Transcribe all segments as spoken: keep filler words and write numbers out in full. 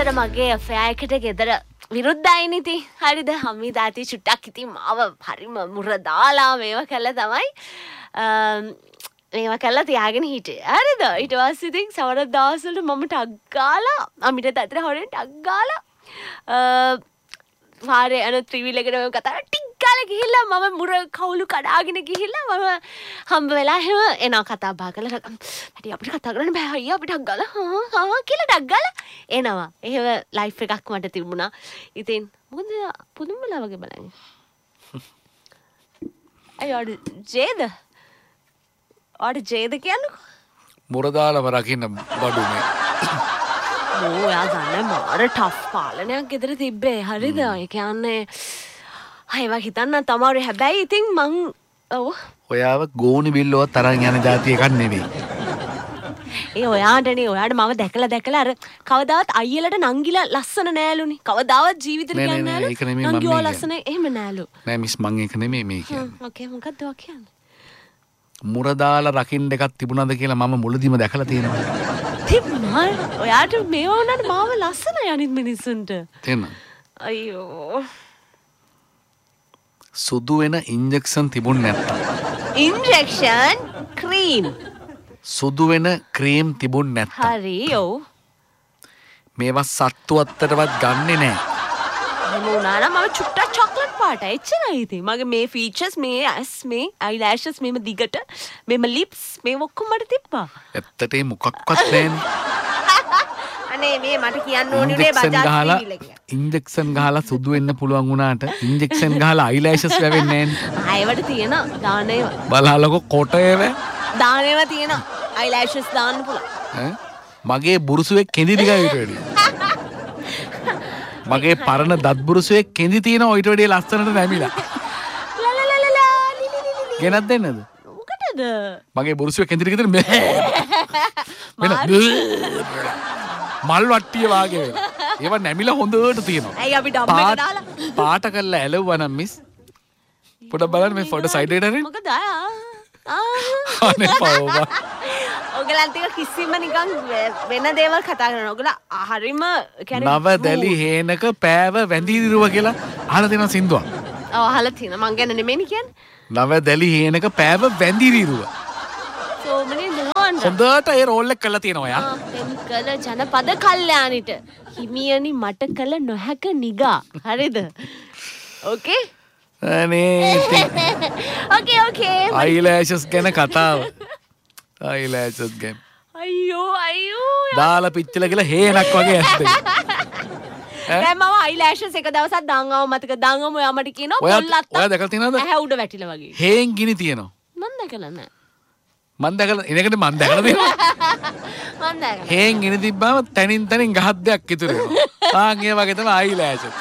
දවසට මගේ affair එකට ගෙදර විරුද්ධයිනේ ඉතින්. හරිද? හම්මි තාත්ති චුට්ටක් ඉතින් මාව හරිම මුර දාලා මේවා කළා තමයි. මේවා කළා තියාගෙන හිටියේ. හරිද? ඊට පස්සේ ඉතින් සමහර දවස්වල මම ටක් ගාලා අමිට තාත්තට හොරෙන් ටක් ගාලා පාරේ යන ත්‍රිවිල් එකට මම කතා කරලා ටික් ගාලා ගිහිල්ලා මම මුර කවුළු කඩාගෙන ගිහිල්ලා මම හම්බ වෙලා එහෙම එනවා කතා බහ කරලා හැටි අපිට කතා කරන්න බෑ අයියා අපිට ටක් ගාලා හා හා කියලා ටක් ගාලා එනවා. එහෙම ලයිෆ් එකක් මට තිබුණා. ඉතින් මොකද පුදුම වෙලා වගේ බලන්නේ. අයියෝ ජේද ආඩ ජේද කියන්නේ මුරදාලම රකින්න බඩුනේ. ඕ යා දන්නේ මාර ටෆ් පාලනයක් ගෙදර තිබ්බේ. හරිද? ඒ කියන්නේ අයවා හිතන්න තමයි. හැබැයි ඉතින් මං ඔව් ඔයාව ගෝනි බිල්ලවත් තරන් යන જાති එකක් නෙවෙයි. ඒ ඔයාටනේ ඔයාට මම දැකලා දැකලා අර කවදාවත් අයියලට නංගිලා ලස්සන නෑලුනේ. කවදාවත් ජීවිතේ කියන්නේ නෑලු. නංගිව ලස්සන එහෙම නෑලු. නෑ මිස් මං ඒක නෙමෙයි මේ කියන්නේ. ඕකේ මොකක්ද ඔය කියන්නේ? මුරදාලා රකින්න එකක් තිබුණාද කියලා මම මුලදීම දැකලා තියෙනවා. තිබුණා. ඔයාට මේ වුණාට මාව ලස්සනයි අනිත් මිනිස්සුන්ට. තේන්න. අයියෝ. සුදු වෙන ඉන්ජෙක්ෂන් තිබුණ නැත්තම්. Injection cream. සුදු වෙන ක්‍රීම් තිබුණ නැත්තම්. හරි ඔව්. මේවා සත්තු අත්තරවත් ගන්නෙ නෑ. මම උනාලා මම චුට්ටක් චොක්ලට් පාට එච්චරයි ඉතින්. මගේ මේ ෆීචර්ස් මේ ඇස් මේ අයිලෑෂස් මේම දිගට මේම ලිප්ස් මේ ඔක්කොම මට තිබ්බා. ඇත්තට ඒ මොකක්වත් නෑනේ. අනේ මේ මට කියන්න ඕනේ නේ බජාජ් ටීවී එක. ඉන්ජෙක්ෂන් ගහලා සුදු වෙන්න පුළුවන් වුණාට ඉන්ජෙක්ෂන් ගහලා අයිලෑෂස් වැවෙන්නේ නෑනේ. ආයෙවට තියෙන දානේව. බලහලකෝ කොටේව. දානේව තියෙන අයිලෑෂස් දාන්න පුළුවන්. ඈ මගේ බුරුසුවේ කෙඳි දිගයි ඊට වැඩිය. මගේ පරණ දත් බුරුසුවේ කෙඳි තියෙන ඊට වැඩිය ලස්සනට නැමිලා. ගෙනත් දෙන්නද? මොකටද? මගේ බුරුසුවේ කෙඳි ටික දෙන්න මේ. මෙන්න මල් වට්ටිය වාගේ වෙලා. ඒව නැමිලා හොඳට තියෙනවා. ඇයි අපි ඩම් එක දාලා පාට කරලා ඇලවුවා නම් මිස්. පොඩ බලන්න මේ ෆොටෝ සයිඩ් එකට හරි. මොකද ආ අනේ පවවා. ඔයගලන්ට කිසිම නිකන් වෙන දේවල් කතා කරනවා. ඔයගල හරිම කියන්නේ නව දැලි හේනක පෑව වැඳීදිරුව කියලා අහලා තියෙන සින්දුවක්. ඔව් අහලා තියෙනවා. මං ගැන නෙමෙයි කියන්නේ. නව දැලි හේනක පෑව වැඳීදිරුව. so many දුරවන්න. හොඳට ඒ රෝල් එක කරලා තියෙනවා යා. එම්කල ජනපද කල්යාණිට හිමියනි මට කළ නොහැක නිගා. හරිද? ඕකේ? අනේ ඕකේ ඕකේ. අයිලෑෂස් ගැන කතාව. අයිලෑෂස් ගැන. අයියෝ අයියෝ. දාලා පිච්චලා කියලා හේනක් වගේ ඇස්තේ. දැන් මම අයිලෑෂස් එක දවසක් දාංගාව මතක දාංගාව ඔයා මට කියනවා පොල්ලත්ත. ඔයා දැකලා තියෙනවද? ඇහැ උඩ වැටිලා වගේ. හේන් ගිනි තියෙනවා. මම දැකලා නැහැ. මම දැකලා එනකට මම දැකලා තියෙනවා. මම දැකලා. හේන් ගිනි තිබ්බම තනින් තනින් ගහක් දෙයක් ඉතුරු වෙනවා. ආන් ඒ වගේ තමයි අයිලෑෂස්.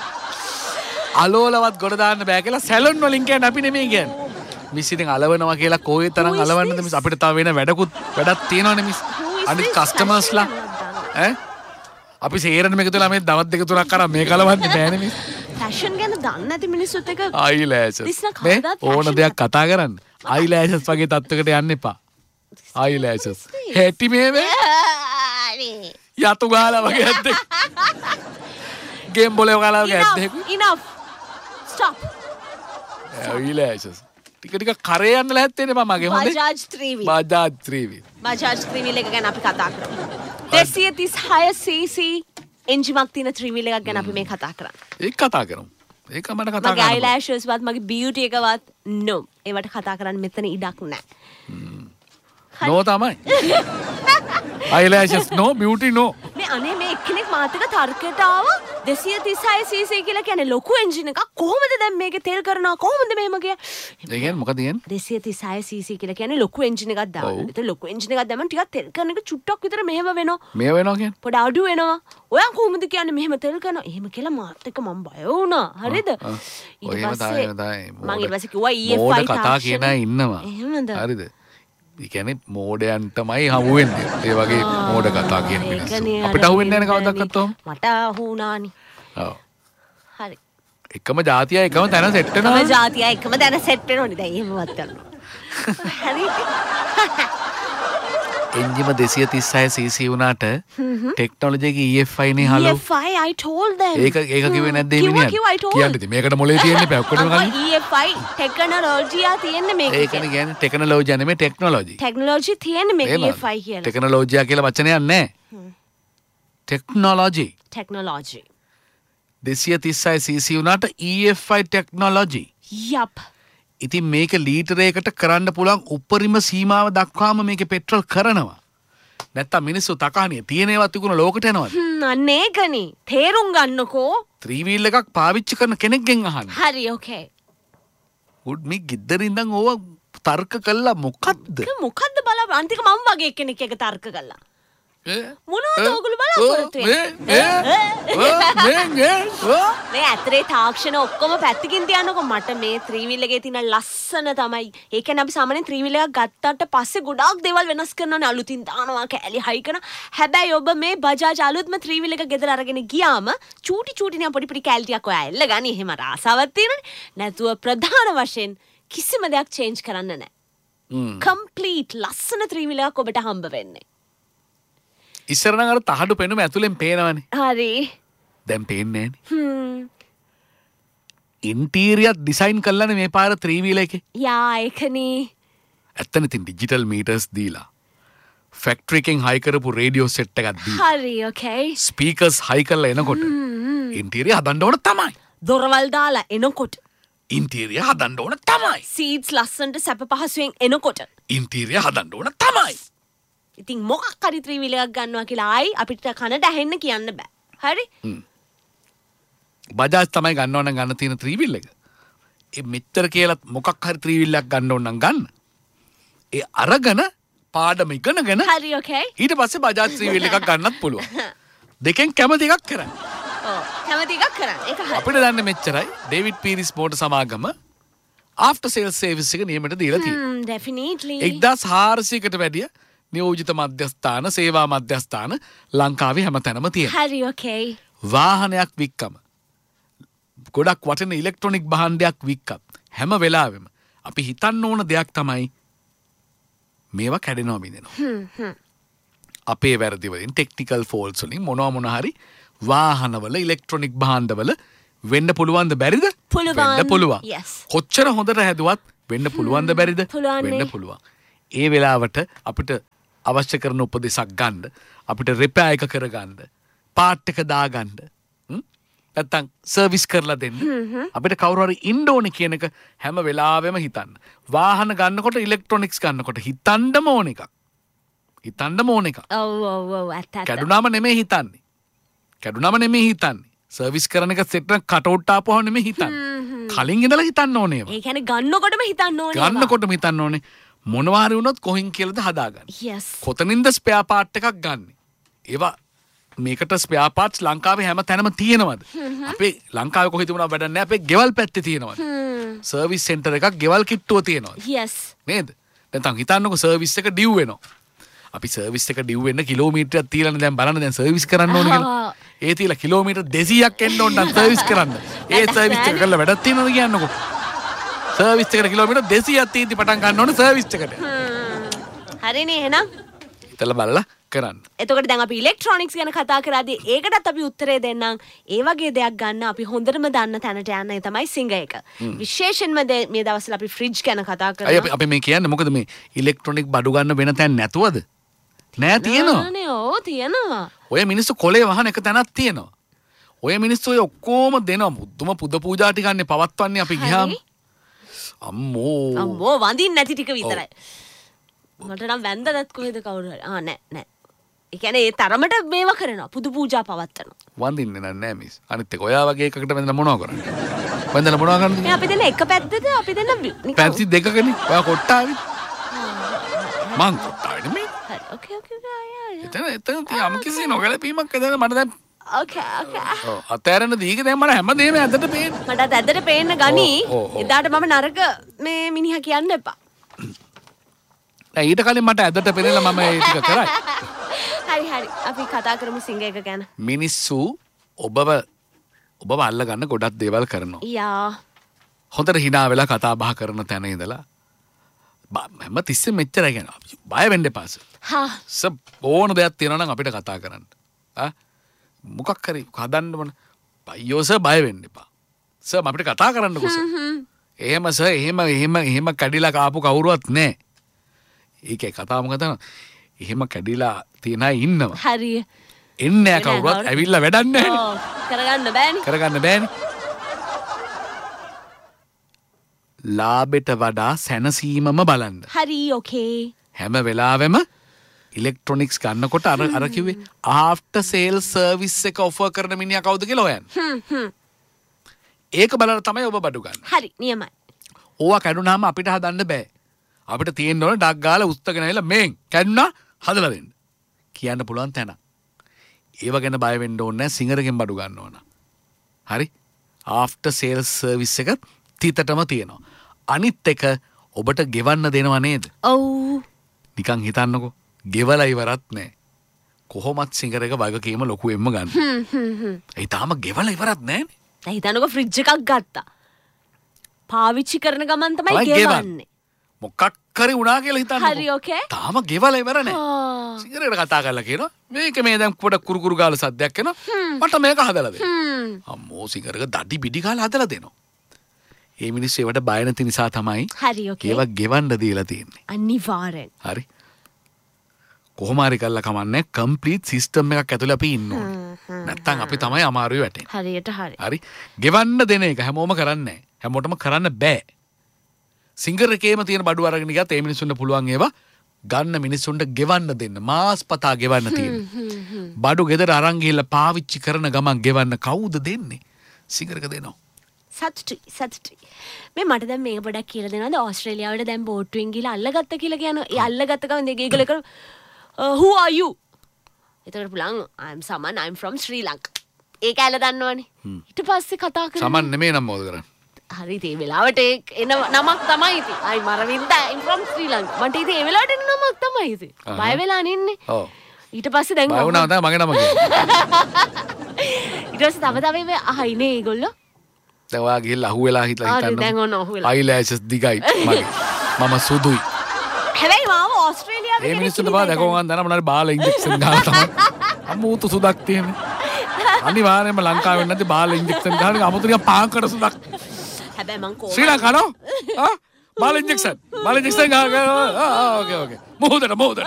අලෝලවත් ගොඩ දාන්න බෑ කියලා සැලොන් වලින් කියන්නේ අපි නෙමෙයි කියන්නේ. මිස් ඉතින් අලවනවා කියලා කොහේ තරම් අලවන්නද මිස් අපිට තව වෙන වැඩකුත් වැඩක් තියෙනවනේ මිස්. අනිත් කස්ටමර්ස්ලා ඈ අපි සේරම එකතු වෙලා මේ දවස් දෙක තුනක් කරා මේක අලවන්නේ බෑනේ මිස්. ෆැෂන් ගැන දන්නේ නැති මිනිස්සුත් එක අයිලෑෂස් මේ ඕන දෙයක් කතා කරන්න. අයිලෑෂස් වගේ තත්ත්වයකට යන්න එපා. අයිලෑෂස් හැටි මේ මේ යතු ගාලා වගේ ඇද්ද ගේම් බෝලේ ගාලා වගේ ඇද්ද enough stop අයිලෑෂස් ටික ටික කරේ යන්න ලැහැත්තේනේ මම මගේ හොඳේ Bajaj three wheel Bajaj three wheel Bajaj three wheel එක ගැන අපි කතා කරමු. දෙසිය තිස් හය සීසී එන්ජිමක් තියෙන ත්‍රිවිල් එකක් ගැන අපි මේ කතා කරන්නේ. ඒක කතා කරමු. ඒක මට කතා කරන්න. මගේ අයිලෑෂස් වත් මගේ බියුටි එකවත් no. ඒවට කතා කරන්න මෙතන ඉඩක් නැහැ. no තමයි. Eyelashes no beauty no. මේ අනේ මේ එක්කෙනෙක් මාත් එක්ක තර්කයට ආවා දෙසිය තිස් හය සීසී කියලා කියන්නේ ලොකු එන්ජින් එකක් කොහොමද දැන් මේකේ තෙල් කරනවා කොහොමද මෙහෙම කිය. ඒ කියන්නේ මොකද කියන්නේ? දෙසිය තිස් හය සීසී කියලා කියන්නේ ලොකු එන්ජින් එකක් දාන්න. ඒතර ලොකු එන්ජින් එකක් දැම්මම ටිකක් තෙල් කරන එක චුට්ටක් විතර මෙහෙම වෙනවා. මේ වෙනවා කියන්නේ? පොඩ අඩු වෙනවා. ඔයා කොහොමද කියන්නේ මෙහෙම තෙල් කරනවා? එහෙම කියලා මාත් එක්ක මම බය වුණා. හරිද? ඊට පස්සේ මම ඊට පස්සේ කිව්වා ඊ එෆ් ආයි කතා කියන අය ඉන්නවා. එහෙමද? හරිද? ඒ කියන්නේ මෝඩයන්ටමයි හමු වෙන්නේ. ඒ වගේ මෝඩ කතා කියන මිනිස්සු. අපිට අහු වෙන්නේ නැහැ කවදාවත් ඔහොම. මට අහු වුණානි. ඔව්. හරි. එකම ජාතිය එකම තැන සෙට් වෙනවා. එකම ජාතිය එකම තැන සෙට් වෙනෝනේ. දැන් එහෙමවත් කරනවා. හරි. එන්ජිම දෙසිය තිස්සය සීසී වුණාට ටෙක්නොලොජි එකේ E F I නේ hello. E F I I told them. ඒක ඒක කිව්වේ නැද්ද මේ මිනිහා? කිව්වා, I told. කියන්නද මේකට මොලේ තියෙන්නේ බෑ ඔක්කොටම ගන්න. E F I ටෙක්නොලොජි ආ තියෙන්නේ මේකේ. ඒකනේ කියන්නේ ටෙක්නොලොජි නෙමෙයි ටෙක්නොලොජි. ටෙක්නොලොජි තියෙන්නේ මේකේ E F I කියලා. ටෙක්නොලොජියා කියලා වචනයක් නැහැ. ටෙක්නොලොජි. ටෙක්නොලොජි. දෙසිය තිස්සය සීසී වුණාට E F I technology. Yep. ඉතින් මේක ලීටරයකට කරන්න පුළුවන් උපරිම සීමාව දක්වාම මේක පෙට්‍රල් කරනවා. නැත්තම් මිනිස්සු තකහනිය තියෙනේවත් විකුණ ලෝකට යනවද? හ්ම් අන්න ඒකනේ. තේරුම් ගන්නකෝ. ත්‍රී වීල් එකක් පාවිච්චි කරන කෙනෙක්ගෙන් අහන්න. හරි ඕකේ. උඩ් මේ ගෙදර ඉඳන් ඕව තර්ක කළා මොකද්ද? මොකද්ද බලන්න අන්තික මම වගේ කෙනෙක් එක තර්ක කළා. මොනවද ඔයගොල්ලෝ බලාපොරොත්තු වෙන්නේ? මේ ඇතරේ තාක්ෂණ ඔක්කොම පැත්තකින් තියන්නකො මට මේ ත්‍රී වීල් එකේ තියෙන ලස්සන තමයි. ඒ කියන්නේ අපි සාමාන්‍යයෙන් ත්‍රී වීල් එකක් ගත්තට පස්සේ ගොඩාක් දේවල් වෙනස් කරනවානේ අලුතින් දානවා කැලි හයි කරන. හැබැයි ඔබ මේ බජාජ් අලුත්ම ත්‍රී වීල් එක ගෙදර අරගෙන ගියාම චූටි චූටි නිකන් පොඩි පොඩි කැලි ටිකක් ඔයා එල්ල ගනි. එහෙම රාසාවක් තියෙනනේ. නැතුව ප්‍රධාන වශයෙන් කිසිම දෙයක් චේන්ජ් කරන්න නැහැ. කම්ප්ලීට් ලස්සන ත්‍රී වීල් එකක් ඔබට හම්බ වෙන්නේ. ඉස්සර නම් අර තහඩු පෙනුම ඇතුලෙන් පේනවනේ. හරි. දැන් පේන්නේ නෑනේ. හ්ම්. ඉන්ටීරියර් ඩිසයින් කළානේ මේ පාර ත්‍රී වීල් එකේ. යා ඒකනේ. ඇත්තනේ ඉතින් ඩිජිටල් මීටර්ස් දීලා. ෆැක්ටරි එකෙන් හයි කරපු රේඩියෝ සෙට් එකක් දීලා. හරි ඕකේ. ස්පීකර්ස් හයි කරලා එනකොට ඉන්ටීරියර් හදන්න ඕන තමයි. දොරවල් දාලා එනකොට. ඉන්ටීරියර් හදන්න ඕන තමයි. සීට්ස් ලස්සනට සැප පහසුවෙන් එනකොට. ඉන්ටීරියර් හදන්න ඕන තමයි. ඉතින් මොකක් හරි ත්‍රී වීල් එකක් ගන්නවා කියලා ආයි අපිට කනට ඇහෙන්න කියන්න බෑ. හරි? බජාජ් තමයි ගන්න ඕන නම් ගන්න තියෙන ත්‍රී වීල් එක. ඒ මෙච්චර කියලා මොකක් හරි ත්‍රී වීල් එකක් ගන්න ඕන නම් ගන්න. ඒ අරගෙන පාඩම ඉගෙනගෙන හරි ඕකේ. ඊට පස්සේ බජාජ් ත්‍රී වීල් එකක් ගන්නත් පුළුවන්. දෙකෙන් කැමති එකක් කරන්න. ඔව් කැමති එකක් කරන්න. ඒක හරි. අපිට දන්නේ මෙච්චරයි. ඩේවිඩ් පීරිස් මෝටර් සමාගම ආෆ්ටර් සේල්ස් සර්විස් එක නියමයට දීලා තියෙනවා. හ්ම් ඩෙෆිනිට්ලි. එක්දාස් හාරසියකට වැඩිය නියෝජිත මධ්‍යස්ථාන සේවා මධ්‍යස්ථාන ලංකාවේ හැමතැනම තියෙනවා. හරි ඕකේ. වාහනයක් වික්කම ගොඩක් වටින ඉලෙක්ට්‍රොනික භාණ්ඩයක් වික්කත් හැම වෙලාවෙම අපි හිතන්න ඕන දෙයක් තමයි මේවා කැඩෙනවා බිඳෙනවා. හ්ම් හ්ම්. අපේ වැරදි වලින් ටෙක්නිකල් ෆෝල්ට්ස් වලින් මොනවා මොන හරි වාහනවල ඉලෙක්ට්‍රොනික භාණ්ඩවල වෙන්න පුළුවන්ද බැරිද? වෙන්න පුළුවන්. කොච්චර හොඳට හැදුවත් වෙන්න පුළුවන්ද බැරිද? වෙන්න පුළුවන්. ඒ වෙලාවට අපිට අවශ්‍ය කරන උපදෙසක් ගන්න, අපිට රිපෙයාර් එක කරගන්න, පාර්ට් එක දාගන්න, නැත්තම් සර්විස් කරලා දෙන්න. අපිට කවුරු හරි ඉන්න ඕනේ කියන එක හැම වෙලාවෙම හිතන්න. වාහන ගන්නකොට ඉලෙක්ට්‍රොනික්ස් ගන්නකොට හිතන්නම ඕන එකක්. හිතන්නම ඕන එකක්. ඔව් ඔව් ඔව් ඇත්ත ඇත්ත. කැඩුනාම නෙමෙයි හිතන්නේ. කැඩුනාම නෙමෙයි හිතන්නේ. සර්විස් කරන එක සෙට් එක කටවුට් ආපුවම නෙමෙයි හිතන්නේ. කලින් ඉඳලා හිතන්න ඕනේ ඒවා. ඒ කියන්නේ ගන්නකොටම හිතන්න ඕනේ. ගන්නකොටම හිතන්න ඕනේ. මොනවා හරි වුණොත් කොහින් කියලාද හදාගන්න. yes. කොතනින්ද ස්පෙයා පාර්ට් එකක් ගන්න. ඒවා මේකට ස්පෙයා පාර්ට්ස් ලංකාවේ හැම තැනම තියෙනවද? අපේ ලංකාවේ කොහෙද වුණා වැඩක් නැහැ. අපේ ගෙවල් පැත්තේ තියෙනවද? සර්විස් සෙන්ටර් එකක් ගෙවල් කිට්ටුව තියෙනවද? yes. නේද? නැත්නම් හිතන්නකො සර්විස් එක ඩිව් වෙනවා. අපි සර්විස් එක ඩිව් වෙන්න කිලෝමීටරයක් තියලානේ දැන් බලන්න දැන් සර්විස් කරන්න ඕනේ කියලා. ඒ තියලා කිලෝමීටර් දෙසීයක් එන්න ඕන නම් සර්විස් කරන්න. ඒ සර්විස් එක කරලා වැඩක් තියෙනවද කියන්නකො. සර්විස් එකට කිලෝමීටර් දෙසීයක් තීන්දි පටන් ගන්න ඕනේ සර්විස් එකට. හරිනේ එහෙනම්. හිතලා බලලා කරන්න. එතකොට දැන් අපි ඉලෙක්ට්‍රොනික්ස් ගැන කතා කරාදී ඒකටත් අපි උත්තරේ දෙන්නම්. ඒ වගේ දෙයක් ගන්න අපි හොඳටම දන්න තැනට යන්න ඒ තමයි සිංග එක. විශේෂයෙන්ම මේ දවස්වල අපි ෆ්‍රිජ් ගැන කතා කරනවා. අය අපි මේ කියන්නේ මොකද මේ ඉලෙක්ට්‍රොනික බඩු ගන්න වෙන තැන නැතුවද? නෑ තියෙනවා. නේ ඕ තියෙනවා. ඔය මිනිස්සු කොලේ වහන එක තැනක් තියෙනවා. ඔය මිනිස්සු ඔය ඔක්කොම දෙනවා. මුද්දුම පුද පූජා ටිකන්නේ පවත්වන්නේ අපි ගියාම. අම්මෝ. අම්මෝ වඳින්න නැති ටික විතරයි. මට නම් වැන්දදත් කොහෙද කවුරු හරි. ආ නෑ නෑ. ඒ කියන්නේ ඒ තරමට මේවා කරනවා. පුදු පූජා පවත්වනවා. වඳින්නේ නෑ මිස්. අනිත් එක ඔයා වගේ එකකට වැඳලා මොනව කරන්නේ? වැඳලා මොනව කරන්නේ? මේ අපි දෙන්න එක පැත්තද අපි දෙන්න නිකන් පැත්ති දෙකකනේ. ඔයා කොට්ටාවේ. මං කොට්ටාවේ නෙමෙයි. හරි. ඕකේ ඕකේ ආ එතන එතන තියම් කිසි නොගැලපීමක් එදලා මට දැන් ඕකේ ඕකේ. ඔව් අතෑරන දීක දැන් මට හැමදේම ඇදට පේන්නේ. මට ඇදට පේන්න ගනි. එදාට මම නරක මේ මිනිහා කියන්න එපා. නෑ ඊට කලින් මට ඇදට පෙරලා මම ඒ ටික කරයි. හරි හරි. අපි කතා කරමු සිංග එක ගැන. මිනිස්සු ඔබව ඔබව අල්ල ගන්න ගොඩක් දේවල් කරනවා. යා. හොඳට hina වෙලා කතා බහ කරන තැන ඉඳලා හැම තිස්සෙම මෙච්චරයි කියනවා. බය වෙන්න එපා සර්. හා සර් ඕන දෙයක් තියෙනවා නම් අපිට කතා කරන්න. ආ මොකක් හරි හදන්න මොන අයියෝ සර් බය වෙන්න එපා. සර් අපිට කතා කරන්නකෝ සර්. එහෙම සර් එහෙම එහෙම එහෙම කැඩිලා කාපු කවුරුවත් නැහැ. ඒකේ කතාව මොකද? එහෙම කැඩිලා තියන අය ඉන්නවා. හරිය. එන්නේ නැහැ කවුරුවත් ඇවිල්ලා වැඩක් නැහැ. ඔව් කරගන්න බෑනේ. කරගන්න බෑනේ. ලාභෙට වඩා සැනසීමම බලන්න. හරි ඕකේ. හැම වෙලාවෙම ඉලෙක්ට්‍රොනික්ස් ගන්නකොට අර අර කිව්වේ ආෆ්ටර් සේල් සර්විස් එක ඔෆර් කරන මිනිහා කවුද කියලා හොයන්න. හ්ම් හ්ම්. ඒක බලලා තමයි ඔබ බඩු ගන්න. හරි නියමයි. ඕවා කැඩුනාම අපිට හදන්න බෑ. අපිට තියෙන්න ඕන ඩක් ගාලා උස්තගෙන ඇවිල්ලා මේන් කැඩුනා හදලා දෙන්න. කියන්න පුළුවන් තැන. ඒව ගැන බය වෙන්න ඕනේ නැහැ සිංගරගෙන් බඩු ගන්න ඕන. හරි? ආෆ්ටර් සේල් සර්විස් එක තිතටම තියෙනවා. අනිත් එක ඔබට ගෙවන්න දෙනව නේද? ඔව්. නිකන් හිතන්නකෝ. ගෙවලා ඉවරත් නැහැ. කොහොමත් සිංගර එක වගකීම ලොකුවෙන්ම ගන්න. හ්ම් හ්ම් හ්ම්. ඒ තාම ගෙවලා ඉවරත් නැහැනේ. දැන් හිතන්නකෝ ෆ්‍රිජ් එකක් ගත්තා. පාවිච්චි කරන ගමන් තමයි තමයි ගෙවන්නේ. මොකක් හරි වුණා කියලා හිතන්නකෝ. හරි ඕකේ. තාම ගෙවලා ඉවර නැහැ. ආ. සිංගරේට කතා කරලා කියනවා මේක මේ දැන් පොඩ කුරු කුරු ගාලා සද්දයක් එනවා. මට මේක හදලා දෙන්න. හ්ම්. අම්මෝ සිංගරේක දඩි බිඩි ගාලා හදලා දෙනවා. ඒ මිනිස්සු ඒවට බය නැති නිසා තමයි හරි ඕකේ. ඒවා ගෙවන්න දීලා තියෙන්නේ. අනිවාර්යෙන්. හරි. කොහොම හරි කරලා කමන්නේ කම්ප්ලීට් සිස්ටම් එකක් ඇතුලේ අපි ඉන්න ඕනේ. නැත්තම් අපි තමයි අමාරුවේ වැටෙන්නේ. හරියට හරි. හරි. ගෙවන්න දෙන එක හැමෝම කරන්නේ නැහැ. හැමෝටම කරන්න බෑ. සිංගර් එකේම තියෙන බඩු අරගෙන ගියත් ඒ මිනිස්සුන්ට පුළුවන් ඒවා ගන්න මිනිස්සුන්ට ගෙවන්න දෙන්න. මාස් පතා ගෙවන්න තියෙනවා. බඩු ගෙදර අරන් ගිහලා පාවිච්චි කරන ගමන් ගෙවන්න කවුද දෙන්නේ? සිංගර් එක දෙනවා. සතුටුයි සතුටුයි. මේ මට දැන් මේක පොඩක් කියලා දෙනවද? ඕස්ට්‍රේලියාවට දැන් බෝට්ටුවෙන් ගිහලා අල්ලගත්ත කියලා කියනවා. ඒ අල්ලගත්ත ගමන් දෙක ඒගොල්ලෝ කර who are you? එතකොට පුළුවන් I'm someone I'm from Sri Lanka. ඒක ඇල දන්නවනේ. ඊට පස්සේ කතා කරනවා. සමන් නෙමෙයි නම් මොකද කරන්නේ? හරි ඒ වෙලාවට එන නමක් තමයි ඉතින්. අයි මරවින්ද I'm from Sri Lanka. මට ඉතින් ඒ වෙලාවට එන නමක් තමයි ඉතින්. බය වෙලා නින්නේ. ඔව්. ඊට පස්සේ දැන් බය වුණා තමයි මගේ නම කියන්නේ. ඊට පස්සේ තව තව ඒවා අහයිනේ ඒගොල්ලෝ. දැන් ඔයා ගිහලා අහුවෙලා හිටලා හරි හිටන්න. දැන් ඔන්න අහුවෙලා. අයිලෑෂස් දිගයි මගේ. මම සුදුයි. හැබැයි මාව ඕස්ට්‍රේලියාවේ ඒ මිනිස්සුන්ට බා දැකෝ ගන්න දන මොනාරි බාල ඉන්ජෙක්ෂන් ගහලා තමයි. අමුතු සුදක් තියෙන්නේ. අනිවාර්යයෙන්ම ලංකාවෙන් නැති බාල ඉන්ජෙක්ෂන් ගහන අමුතු නිකන් පාංකඩ සුදක්. හැබැයි මං කොහොමද ශ්‍රී ලංකානෝ? ආ බාල ඉන්ජෙක්ෂන්. බාල ඉන්ජෙක්ෂන් ගහ ආ ඕකේ ඕකේ. මොහොතට මොහොතට.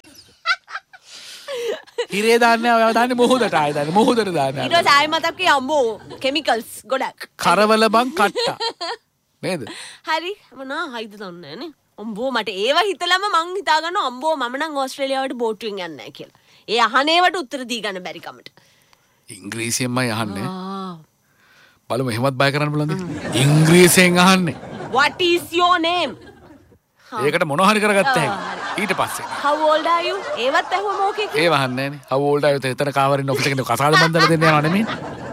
හිරේ දාන්නේ ඔයා දාන්නේ මොහොතට ආය දාන්නේ මොහොතට දාන්නේ. ඊට පස්සේ ආයෙ මතක් කිය අම්බෝ කෙමිකල්ස් ගොඩක්. කරවල බං කට්ටා. නේද? හරි මොනවා හයිද දන්නේ නේ. අම්බෝ මට ඒව හිතලම මං හිතාගන්නවා අම්බෝ මම නම් ඕස්ට්‍රේලියාවට බෝට්ටුවෙන් යන්නේ නැහැ කියලා. ඒ අහනේවට උත්තර දී ගන්න බැරි කමට. ඉංග්‍රීසියෙන්මයි අහන්නේ. ආ. බලමු එහෙමත් බය කරන්න බලන්න. ඉංග්‍රීසියෙන් අහන්නේ. What is your name? ඒකට මොනවා හරි කරගත්තා හැකි. ඊට පස්සේ. How old are you? ඒවත් ඇහුවම ඕකේ කියලා. ඒව අහන්නේ නැහනේ. How old are you? එතන කාවරින් ඔෆිස් එකේ කසාද බන්දලා දෙන්න යනවා නෙමෙයි.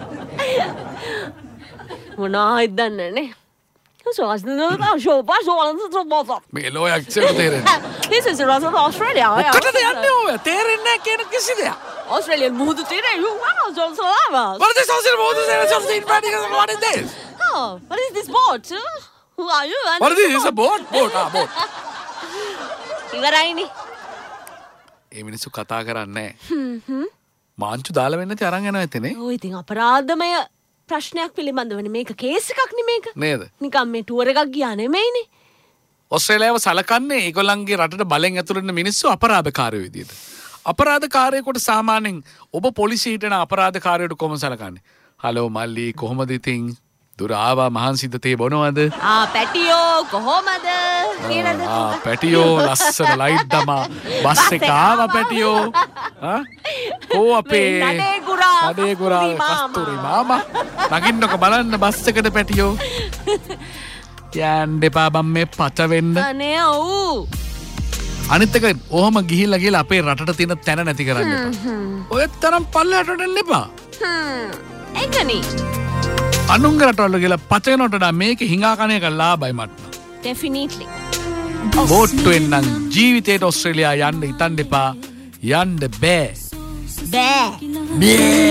මොනවා හිතන්නේ නේ. So as the show was on the bottom. මේ ලෝය ඇක්සෙන්ට් තේරෙන්නේ. This is the Australia. මොකටද යන්නේ ඔය? තේරෙන්නේ නැහැ කියන කිසි දෙයක්. Australian මුහුදු තීරේ you wow so lava. What is this Australian motor? There's something bad. What is this? Oh, what is this boat? Who are you? What is this? It's a boat. Boat. Ah, boat. ඉවරයිනේ. ඒ මිනිස්සු කතා කරන්නේ නැහැ. මාංචු දාලා වෙන්නේ නැති අරන් යනවා එතනේ. ඔය ඉතින් අපරාධමය ප්‍රශ්නයක් පිළිබඳවනේ මේක කේස් එකක් නේ මේක. නේද? නිකන් මේ ටුවර් එකක් ගියා නෙමෙයිනේ. ඔස්ට්‍රේලියාව සලකන්නේ ඒගොල්ලන්ගේ රටට බලෙන් ඇතුළු වෙන මිනිස්සු අපරාධකාරයෝ විදියට. අපරාධකාරයෙකුට සාමාන්‍යයෙන් ඔබ පොලිසියට යන අපරාධකාරයෙකුට කොහොම සලකන්නේ? හලෝ මල්ලි කොහොමද ඉතින්? දුර ආවා මහන්සිද තේ බොනවද? ආ පැටියෝ කොහොමද? කියලාද? ආ පැටියෝ ලස්සන ලයිට් දමා බස් එක ආවා පැටියෝ. ආ කෝ අපේ නඩේ ගුරා නඩේ ගුරා කස්තුරි මාමා නගින්නක බලන්න බස් එකට පැටියෝ. යන්න එපා බම් මේ පච වෙන්න. අනේ ඔව්. අනිත් එක ඔහම ගිහිල්ලා ගිහලා අපේ රටට තියෙන තැන නැති කරන්න එපා. ඔය තරම් පල්ලෙහාට එන්න එපා. හ්ම්. ඒකනේ. අනුන්ගේ රටවල ගිහලා පච වෙනවට වඩා මේක හිඟා කණ එක ලාභයි මට. Definitely. බෝට්ටුවෙන් නම් ජීවිතේට ඔස්ට්‍රේලියා යන්න හිතන්න එපා. යන්න බෑ. බෑ. බෑ.